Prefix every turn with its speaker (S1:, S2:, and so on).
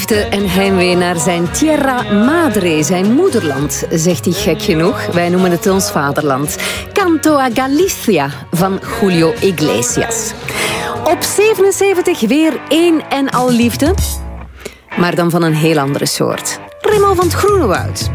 S1: liefde en heimwee naar zijn Tierra Madre, zijn moederland, zegt hij gek genoeg. Wij noemen het ons vaderland. Canto a Galicia van Julio Iglesias. Op 77 weer één en al liefde, maar dan van een heel andere soort. Remo van het Groenewoud.